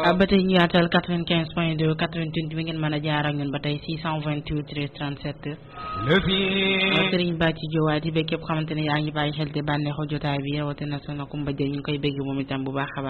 ba tey ñu yaatal 95.2 88 bi ngeen mën a jaar ak ñun ba tey 628 13 37 Serigne Bàcci Jowaati ba képp xamante ne yaa ngi bàyyi xel te bànneexu jotaay bi rawatina Soxna Kumba Jëy ñu ngi koy bégg moom itam bu baax a baax